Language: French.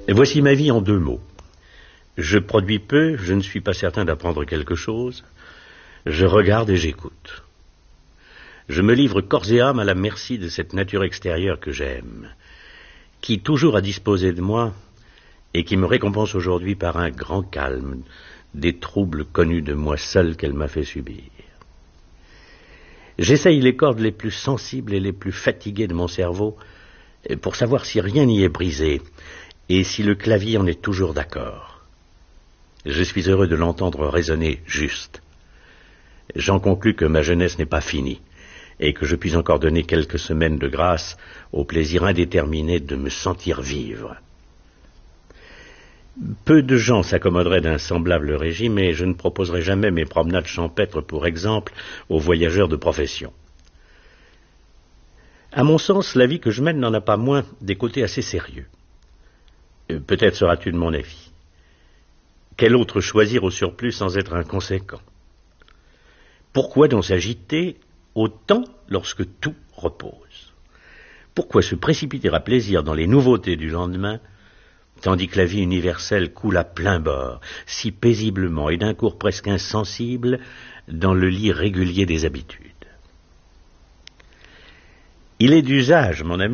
Voici ma vie en 2 mots. Je produis peu, je ne suis pas certain d'apprendre quelque chose. Je regarde et j'écoute. Je me livre corps et âme à la merci de cette nature extérieure que j'aime, qui toujours a disposé de moi et qui me récompense aujourd'hui par un grand calme des troubles connus de moi seul qu'elle m'a fait subir. J'essaye les cordes les plus sensibles et les plus fatiguées de mon cerveau pour savoir si rien n'y est brisé et si le clavier en est toujours d'accord. Je suis heureux de l'entendre résonner juste. J'en conclus que ma jeunesse n'est pas finie et que je puis encore donner quelques semaines de grâce au plaisir indéterminé de me sentir vivre. Peu de gens s'accommoderaient d'un semblable régime et je ne proposerai jamais mes promenades champêtres pour exemple aux voyageurs de profession. À mon sens, la vie que je mène n'en a pas moins des côtés assez sérieux. Peut-être seras-tu de mon avis. Quel autre choisir au surplus sans être inconséquent? Pourquoi donc s'agiter autant lorsque tout repose? Pourquoi se précipiter à plaisir dans les nouveautés du lendemain, tandis que la vie universelle coule à plein bord, si paisiblement et d'un cours presque insensible, dans le lit régulier des habitudes? Il est d'usage, mon ami,